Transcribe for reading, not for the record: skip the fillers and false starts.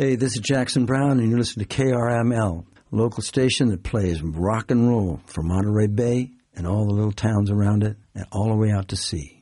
Hey, this is Jackson Brown, and you're listening to KRML, a local station that plays rock and roll from Monterey Bay and all the little towns around it and all the way out to sea.